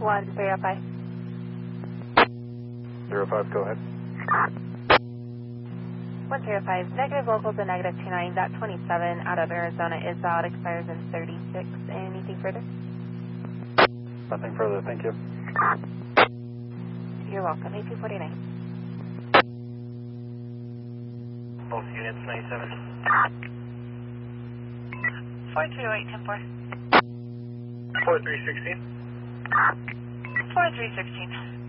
105. 05, go ahead. 105, negative locals and negative 29, that 27 out of Arizona is out, expires in 36. Anything further? Nothing further, thank you. You're welcome. 1849. Both units, 97. 428, 10-4. 4316. 4316.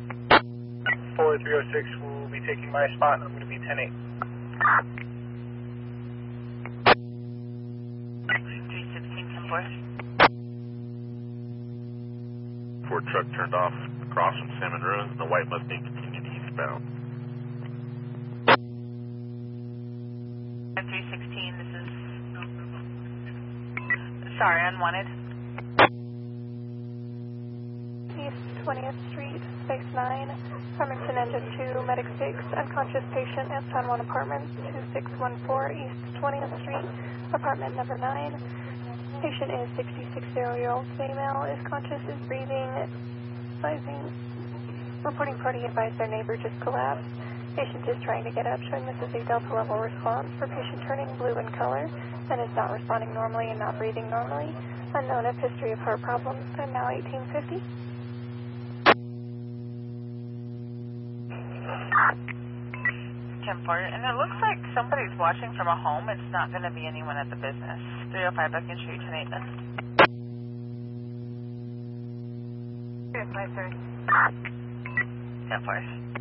4306 will be taking my spot, and I'm going to be 10-8. 316, 10-4. Ford truck turned off across from Salmon Ruins, and the white Mustang continued eastbound. 316, this is... Sorry, unwanted. East 20th Street, Space 9, Farmington Engine 2, Medic 6, unconscious patient at San Juan Apartments, 2614 East 20th Street, apartment number 9. Patient is 66-year-old female, is conscious, is breathing, advising, reporting party advised their neighbor just collapsed. Patient is trying to get up, showing this is a Delta level response for patient turning blue in color and is not responding normally and not breathing normally. Unknown of history of heart problems, and now 1850. 10-4, and it looks like somebody's watching from a home. It's not going to be anyone at the business. 305 Bucking Street, 10-8 then. 305, sir. 10-4.